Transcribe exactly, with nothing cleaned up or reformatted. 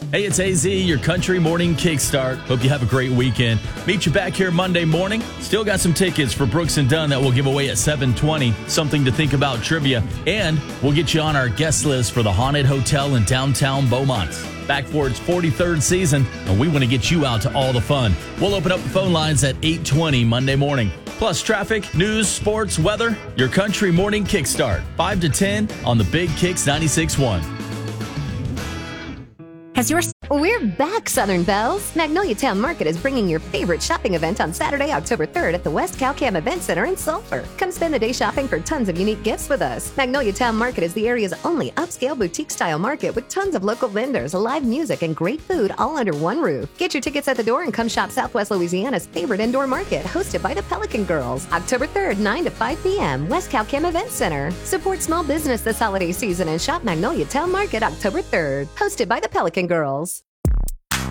Hey, it's A Z, your country morning kickstart. Hope you have a great weekend. Meet you back here Monday morning. Still got some tickets for Brooks and Dunn that we'll give away at seven twenty. Something to think about trivia. And we'll get you on our guest list for the Haunted Hotel in downtown Beaumont. Back for its forty-third season, and we want to get you out to all the fun. We'll open up the phone lines at eight twenty Monday morning. Plus traffic, news, sports, weather. Your country morning kickstart. five to ten on the Big Kicks ninety-six point one. Has your We're back, Southern Belles. Magnolia Town Market is bringing your favorite shopping event on Saturday, October third at the West Calcam Event Center in Sulphur. Come spend the day shopping for tons of unique gifts with us. Magnolia Town Market is the area's only upscale boutique-style market with tons of local vendors, live music, and great food all under one roof. Get your tickets at the door and come shop Southwest Louisiana's favorite indoor market, hosted by the Pelican Girls. October third, nine to five p.m., West Calcam Event Center. Support small business this holiday season and shop Magnolia Town Market October third, hosted by the Pelican Girls.